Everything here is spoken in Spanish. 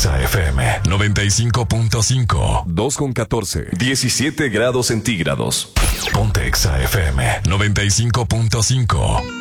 Exa FM 95.5. 2:14. 17 grados centígrados. Ponte Exa FM 95.5.